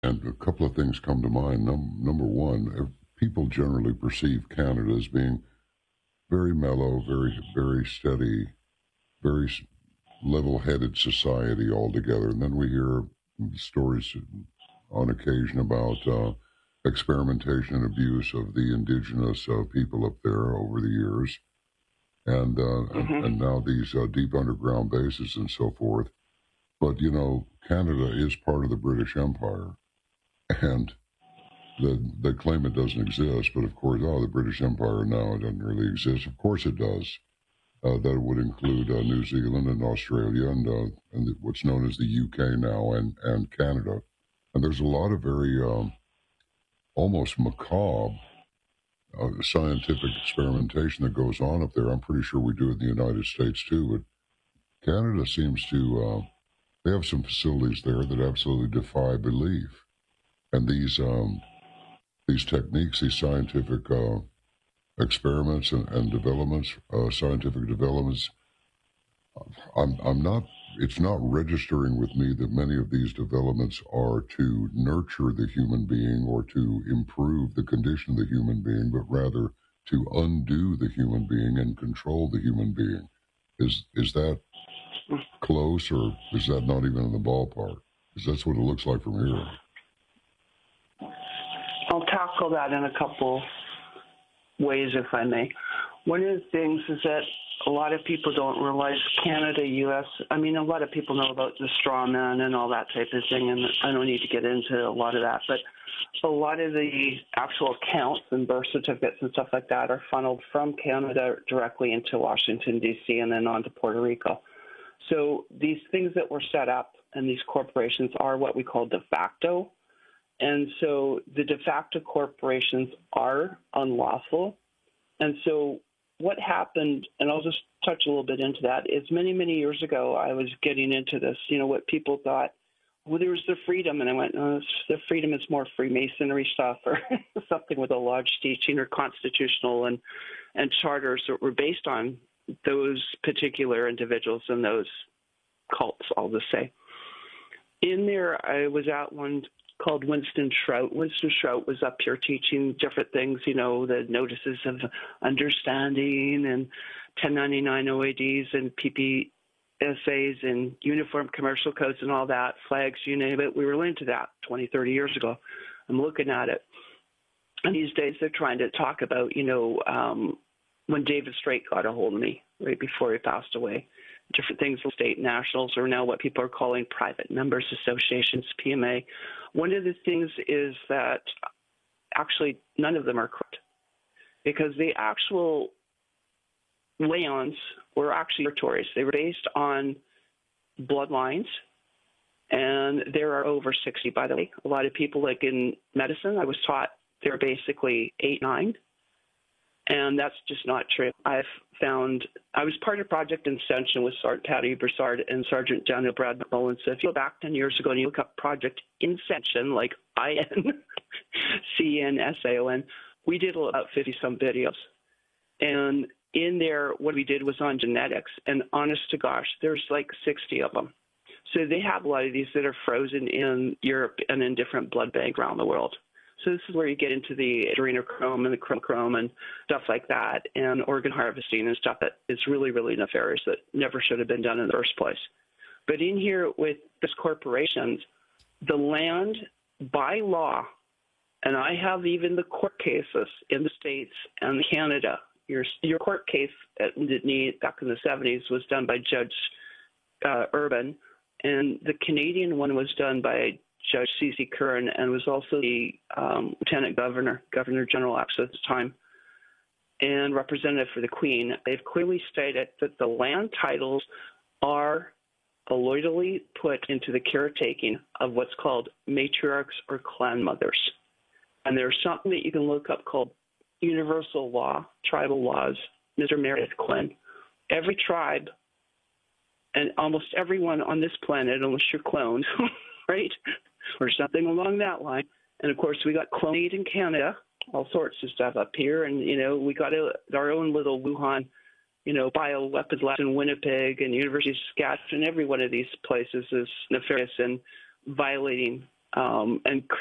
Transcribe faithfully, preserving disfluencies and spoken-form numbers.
And a couple of things come to mind. Num- number one, uh, people generally perceive Canada as being very mellow, very, very steady, very s- level-headed society altogether. And then we hear stories on occasion about uh, experimentation and abuse of the indigenous uh, people up there over the years, and uh, and, Mm-hmm. and now these uh, deep underground bases and so forth. But you know, Canada is part of the British Empire, and the, they claim it doesn't exist. But of course, oh, the British Empire now it doesn't really exist. Of course, it does. Uh, that would include uh, New Zealand and Australia and uh, and the, what's known as the U K now and and Canada. And there's a lot of very um, almost macabre uh, scientific experimentation that goes on up there. I'm pretty sure we do it in the United States too, but Canada seems to, uh, they have some facilities there that absolutely defy belief. And these, um, these techniques, these scientific uh, experiments and, and developments, uh, scientific developments, I'm, I'm not, it's not registering with me that many of these developments are to nurture the human being or to improve the condition of the human being, but rather to undo the human being and control the human being. Is, is that close, or is that not even in the ballpark? Because that's what it looks like from here. I'll tackle that in a couple ways, if I may. One of the things is that a lot of people don't realize Canada, U S, I mean, a lot of people know about the straw man and all that type of thing, and I don't need to get into a lot of that, but a lot of the actual accounts and birth certificates and stuff like that are funneled from Canada directly into Washington, D C, and then on to Puerto Rico. So these things that were set up and these corporations are what we call de facto. And so the de facto corporations are unlawful. And so what happened, and I'll just touch a little bit into that, is many, many years ago I was getting into this, you know, what people thought, well, there was the freedom. And I went, no, the freedom is more Freemasonry stuff or something with a lodge teaching or constitutional and, and charters that were based on those particular individuals and those cults, I'll just say. In there, I was at one called Winston Shrout. Winston Shrout was up here teaching different things, you know, the notices of understanding and ten ninety-nine O A Ds and P P S As and uniform commercial codes and all that, flags, you name it. We were into that twenty, thirty years ago. I'm looking at it. And these days they're trying to talk about, you know, um, when David Straight got a hold of me right before he passed away, different things, state nationals, or now what people are calling private members associations, P M A. One of the things is that actually none of them are correct because the actual lands were actually territories. They were based on bloodlines, and there are over sixty, by the way. A lot of people, like in medicine, I was taught they're basically eight, nine. And that's just not true. I've found, I was part of Project Ascension with Sergeant Patty Broussard and Sergeant Daniel Brad McMullen. So if you go back ten years ago and you look up Project Ascension, like I N C N S A O N, we did about fifty-some videos. And in there, what we did was on genetics. And honest to gosh, there's like sixty of them. So they have a lot of these that are frozen in Europe and in different blood banks around the world. So this is where you get into the adrenochrome and the chromochrome and stuff like that, and organ harvesting and stuff that is really, really nefarious that never should have been done in the first place. But in here with this corporations, the land by law, and I have even the court cases in the States and Canada. Your your court case at Nittany back in the seventies was done by Judge uh, Urban, and the Canadian one was done by Judge C C Curran, and was also the um, Lieutenant Governor, Governor General at the time, and representative for the Queen. They've clearly stated that the land titles are illegally put into the caretaking of what's called matriarchs or clan mothers. And there's something that you can look up called universal law, tribal laws, Mister Meredith Quinn. Every tribe and almost everyone on this planet, unless you're cloned, right, or something along that line. And, of course, we got cloned in Canada, all sorts of stuff up here. And, you know, we got a, our own little Wuhan, you know, bioweapons lab in Winnipeg and University of Saskatchewan. Every one of these places is nefarious and violating um, and